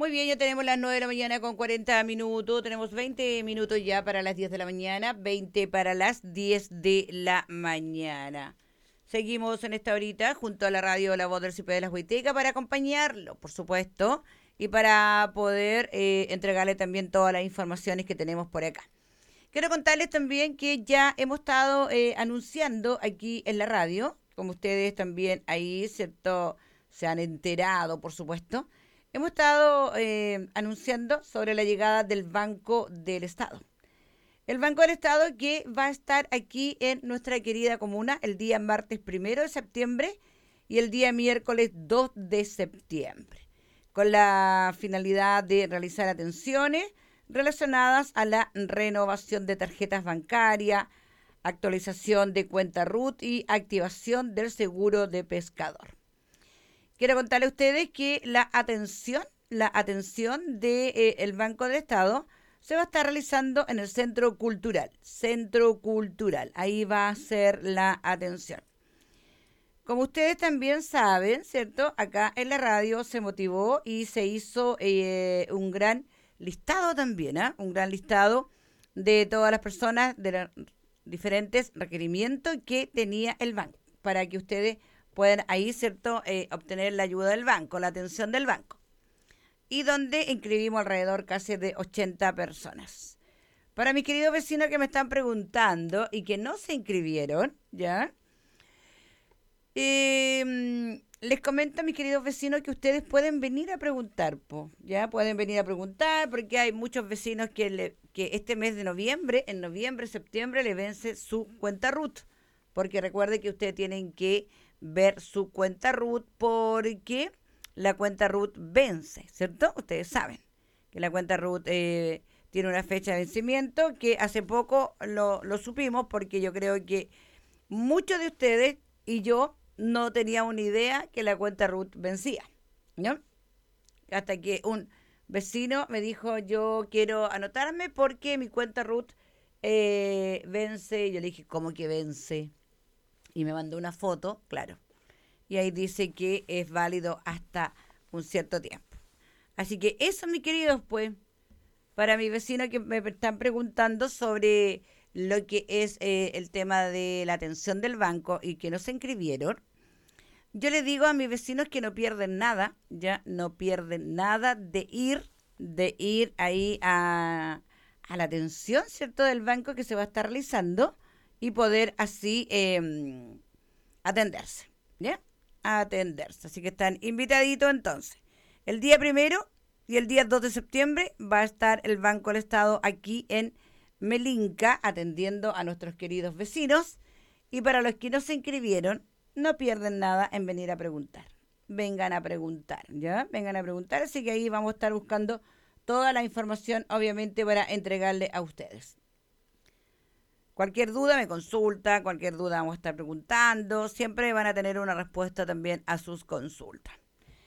Muy bien, ya tenemos las 9 de la mañana con 40 minutos. Tenemos 20 minutos ya para las 10 de la mañana, 20 para las 10 de la mañana. Seguimos en esta horita junto a la radio La Voz del CIPE de las Huitecas para acompañarlo, por supuesto, y para poder entregarle también todas las informaciones que tenemos por acá. Quiero contarles también que ya hemos estado anunciando aquí en la radio, como ustedes también ahí, ¿cierto? Se han enterado, por supuesto. Hemos estado anunciando sobre la llegada del Banco del Estado. El Banco del Estado que va a estar aquí en nuestra querida comuna el día martes 1 de septiembre y el día miércoles 2 de septiembre, con la finalidad de realizar atenciones relacionadas a la renovación de tarjetas bancarias, actualización de cuenta RUT y activación del seguro de pescador. Quiero contarle a ustedes que la atención de el Banco del Estado se va a estar realizando en el Centro Cultural. Centro Cultural, ahí va a ser la atención. Como ustedes también saben, ¿cierto? Acá en la radio se motivó y se hizo un gran listado también, ¿eh? Un gran listado de todas las personas, de los diferentes requerimientos que tenía el banco, para que ustedes puedan ahí, ¿cierto?, obtener la ayuda del banco, la atención del banco. Y donde inscribimos alrededor casi de 80 personas. Para mis queridos vecinos que me están preguntando y que no se inscribieron, ¿ya? Les comento a mis queridos vecinos que ustedes pueden venir a preguntar, ¿ya? Pueden venir a preguntar porque hay muchos vecinos que este mes de noviembre, en noviembre, septiembre, le vence su cuenta RUT. Porque recuerde que ustedes tienen que ver su cuenta RUT porque la cuenta RUT vence, ¿cierto? Ustedes saben que la cuenta RUT tiene una fecha de vencimiento que hace poco lo supimos porque yo creo que muchos de ustedes y yo no teníamos una idea que la cuenta RUT vencía, ¿no? Hasta que un vecino me dijo, yo quiero anotarme porque mi cuenta RUT vence. Yo le dije, ¿cómo que vence? Y me mandó una foto, claro. Y ahí dice que es válido hasta un cierto tiempo. Así que eso, mis queridos, pues, para mi vecino que me están preguntando sobre lo que es el tema de la atención del banco y que no se inscribieron, yo le digo a mis vecinos que no pierden nada, ya no pierden nada de ir ahí a la atención, ¿cierto?, del banco que se va a estar realizando y poder así atenderse, ¿ya? Atenderse. Así que están invitaditos entonces. El día 1 y el día 2 de septiembre va a estar el Banco del Estado aquí en Melinca atendiendo a nuestros queridos vecinos. Y para los que no se inscribieron, no pierden nada en venir a preguntar. Vengan a preguntar, ¿ya? Vengan a preguntar. Así que ahí vamos a estar buscando toda la información, obviamente, para entregarle a ustedes. Cualquier duda me consulta, cualquier duda vamos a estar preguntando. Siempre van a tener una respuesta también a sus consultas.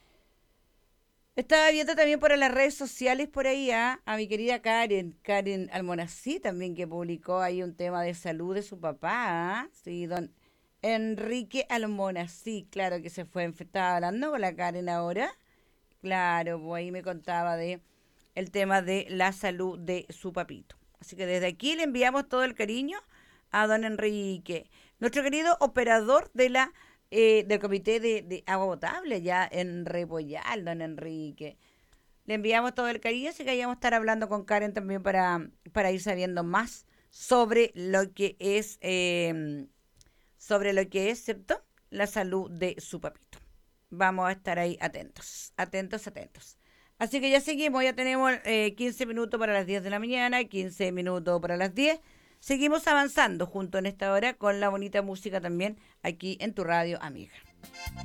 Estaba viendo también por las redes sociales por ahí a mi querida Karen Almonací también que publicó ahí un tema de salud de su papá. Sí, don Enrique Almonací, claro que se fue, estaba hablando con la Karen ahora. Claro, pues ahí me contaba de el tema de la salud de su papito. Así que desde aquí le enviamos todo el cariño a don Enrique, nuestro querido operador del comité de agua potable ya en Repollal, don Enrique. Le enviamos todo el cariño, así que ahí vamos a estar hablando con Karen también para ir sabiendo más sobre lo que es, ¿cierto?, la salud de su papito. Vamos a estar ahí atentos, atentos, atentos. Así que ya seguimos, ya tenemos 15 minutos para las 10 de la mañana, 15 minutos para las 10. Seguimos avanzando junto en esta hora con la bonita música también aquí en tu radio, amiga.